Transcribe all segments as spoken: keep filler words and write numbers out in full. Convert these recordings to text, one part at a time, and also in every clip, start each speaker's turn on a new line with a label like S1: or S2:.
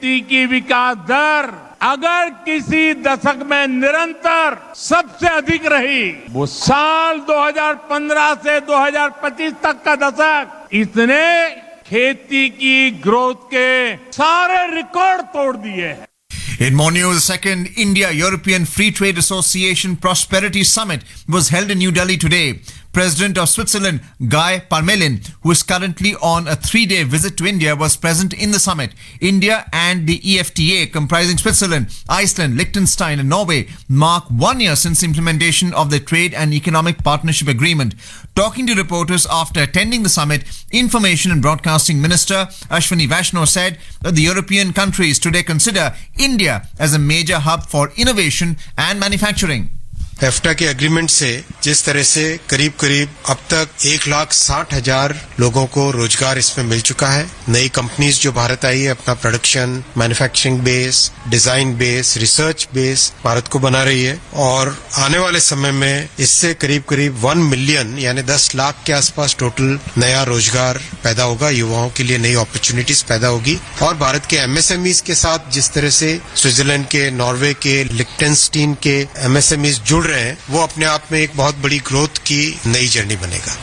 S1: की विकास दर अगर किसी दशक में निरंतर सबसे अधिक रही, वो साल दो हज़ार पंद्रह से दो हज़ार पच्चीस तक का दशक इसने खेती की ग्रोथ के सारे रिकॉर्ड तोड़ दिए हैं.
S2: In more news, the second India-European Free Trade Association Prosperity Summit was held in New Delhi today. President of Switzerland, Guy Parmelin, who is currently on a three-day visit to India, was present in the summit. India and the E F T A, comprising Switzerland, Iceland, Liechtenstein and Norway, mark one year since the implementation of the Trade and Economic Partnership Agreement. Talking to reporters after attending the summit, Information and Broadcasting Minister Ashwini Vaishnaw said that the European countries today consider India as a major hub for innovation and manufacturing.
S3: एफ्टा के agreement से जिस तरह से करीब करीब अब तक एक लाख साठ हजार लोगों को रोजगार इसमें मिल चुका है. नई कंपनीज जो भारत आई है अपना production, manufacturing base, design base, research base Bharat को बना रही है और आने वाले समय में इससे करीब करीब वन मिलियन यानी दस लाख के आसपास टोटल नया रोजगार पैदा होगा. युवाओं के लिए नई अपॉर्चुनिटीज पैदा होगी और भारत के एमएसएमईज के साथ जिस तरह से स्विट्जरलैंड के, नॉर्वे के, लिechtenstein के एमएसएमईज जुड़ रहे हैं, वो अपने आप में एक बहुत बड़ी ग्रोथ की नई जर्नी बनेगा.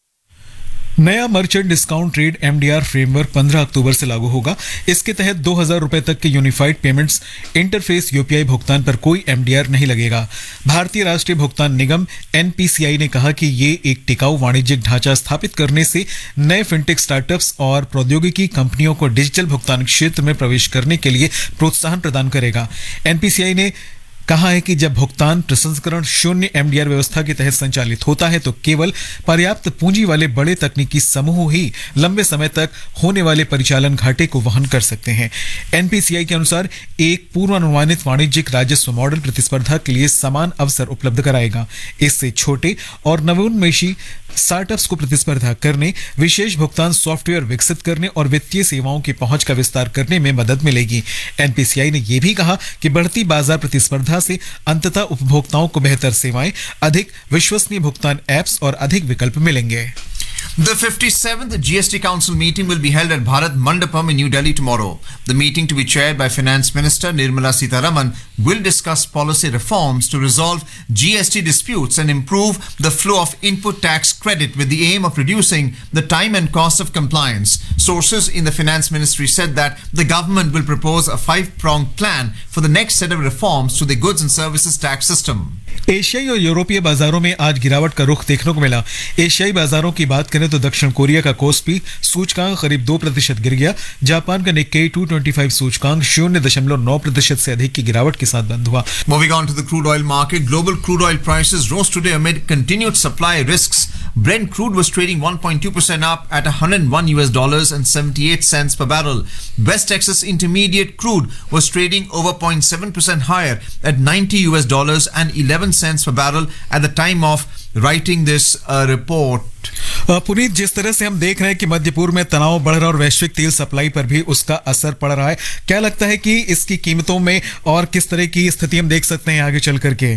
S4: नया merchant discount trade MDR framework पंद्रह अक्टूबर से लागू होगा. इसके तहत दो हजार रुपए तक के यूनिफाइड पेमेंट्स इंटरफेस यूपीआई भुगतान पर कोई एमडीआर नहीं लगेगा. भारतीय राष्ट्रीय भुगतान निगम एनपीसीआई ने कहा कि ये एक टिकाऊ वाणिज्यिक ढांचा स्थापित करने से नए फिनटेक स्टार्टअप्स और प्रौद्योगिकी कंपनियों को डिजिटल भुगतान क्षेत्र में प्रवेश करने के लिए प्रोत्साहन प्रदान करेगा. एनपीसीआई ने कहा है कि जब भुगतान प्रसंस्करण शून्य एमडीआर व्यवस्था के तहत संचालित होता है तो केवल पर्याप्त पूंजी वाले बड़े तकनीकी समूह ही लंबे समय तक होने वाले परिचालन घाटे को वहन कर सकते हैं. एनपीसीआई के अनुसार एक पूर्वानुमानित वाणिज्यिक राजस्व मॉडल प्रतिस्पर्धा के लिए समान अवसर उपलब्ध कराएगा. इससे छोटे और नवोन्मेषी स्टार्टअप्स को प्रतिस्पर्धा करने, विशेष भुगतान सॉफ्टवेयर विकसित करने और वित्तीय सेवाओं की पहुंच का विस्तार करने में मदद मिलेगी. एनपीसीआई ने यह भी कहा कि बढ़ती बाजार प्रतिस्पर्धा से अंततः उपभोक्ताओं को बेहतर सेवाएं, अधिक विश्वसनीय भुगतान ऐप्स और अधिक विकल्प मिलेंगे.
S2: The fifty-seventh G S T Council meeting will be held at Bharat Mandapam in New Delhi tomorrow. The meeting, to be chaired by Finance Minister Nirmala Sitharaman, will discuss policy reforms to resolve G S T disputes and improve the flow of input tax credit with the aim of reducing the time and cost of compliance. Sources in the Finance Ministry said that the government will propose a five-pronged plan for the next set of reforms to the goods and services tax system.
S4: एशियाई और यूरोपीय बाजारों में आज गिरावट का रुख देखने को मिला. एशियाई बाजारों की बात करें तो दक्षिण कोरिया का कोस्पी सूचकांक करीब दो प्रतिशत गिर गया. जापान का निक्केई दो सौ पच्चीस सूचकांक शून्य दशमलव नौ प्रतिशत से अधिक की गिरावट के साथ बंद हुआ.
S2: Moving on to the crude oil market, global crude oil prices rose today amid continued supply risks. Brent crude was trading one point two percent up at one hundred one U S dollars and seventy-eight cents per barrel. West Texas Intermediate crude was trading over zero point seven percent higher at ninety U S dollars and eleven cents per barrel at the time of writing this uh, report.
S4: Puneet, जिस तरह से हम देख रहे हैं कि मध्य पूर्व में तनाव बढ़ रहा है और वैश्विक तेल सप्लाई पर भी उसका असर पड़ रहा है, क्या लगता है कि इसकी कीमतों में और किस तरह की स्थिति हम देख सकते हैं आगे चल करके?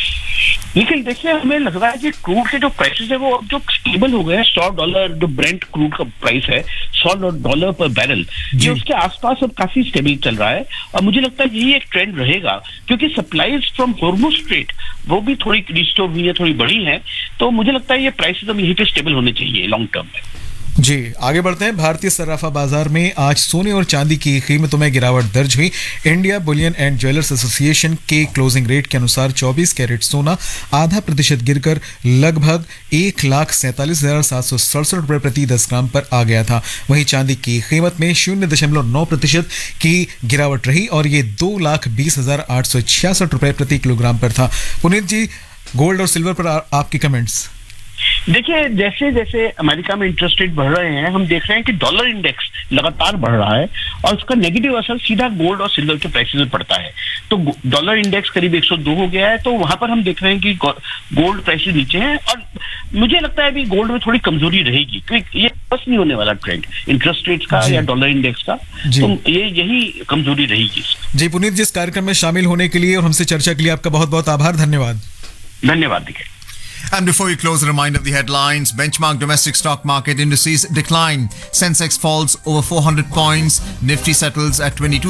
S5: लेकिन देखिए, हमें लग रहा है कि क्रूड के जो प्राइसेस है वो अब जो स्टेबल हो गए हैं. सौ डॉलर जो ब्रेंट क्रूड का प्राइस है, सौ डॉलर पर बैरल, ये उसके आसपास अब काफी स्टेबल चल रहा है. और मुझे लगता है यही एक ट्रेंड रहेगा क्योंकि सप्लाईज फ्रॉम हॉर्मुज स्ट्रेट वो भी थोड़ी रिस्टोर हुई है, थोड़ी बढ़ी है. तो मुझे लगता है ये प्राइसेस अब यहीं पे स्टेबल होने चाहिए लॉन्ग टर्म में.
S4: जी, आगे बढ़ते हैं. भारतीय सराफा बाजार में आज सोने और चांदी की कीमतों में गिरावट दर्ज हुई. India Boolean and jewellers association के क्लोजिंग रेट के अनुसार चौबीस कैरेट सोना आधा प्रतिशत गिरकर लगभग एक लाख सैंतालीस हजार सात सौ सड़सठ रुपए प्रति दस ग्राम पर आ गया था. वहीं चांदी की कीमत में शून्य दशमलव नौ प्रतिशत की गिरावट रही और ये दो लाख बीस हजार आठ सौ छियासठ रुपए प्रति किलोग्राम पर था. पुनीत जी, गोल्ड और सिल्वर पर आ, आपके कमेंट्स?
S5: देखिए, जैसे जैसे अमेरिका में इंटरेस्ट रेट बढ़ रहे हैं, हम देख रहे हैं कि डॉलर इंडेक्स लगातार बढ़ रहा है और उसका नेगेटिव असर सीधा गोल्ड और सिल्वर के प्राइसेस में पड़ता है. तो डॉलर इंडेक्स करीब एक सौ दो हो गया है, तो वहां पर हम देख रहे हैं कि गोल्ड प्राइसेस नीचे हैं और मुझे लगता है अभी गोल्ड में थोड़ी कमजोरी रहेगी क्योंकि ये बस नहीं होने वाला ट्रेंड इंटरेस्ट रेट्स का या डॉलर इंडेक्स का. तो ये यही कमजोरी रहेगी.
S4: जी पुनीत जी, इस कार्यक्रम में शामिल होने के लिए और हमसे चर्चा के लिए आपका बहुत बहुत आभार. धन्यवाद.
S5: धन्यवाद. देखिए,
S2: And before we close, a reminder of the headlines. Benchmark domestic stock market indices decline. Sensex falls over four hundred points. Nifty settles at twenty-two